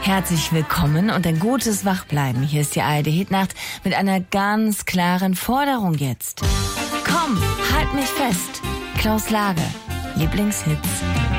Herzlich willkommen und ein gutes Wachbleiben. Hier ist die ARD-Hitnacht mit einer ganz klaren Forderung jetzt. Komm, halt mich fest. Klaus Lage, Lieblingshits.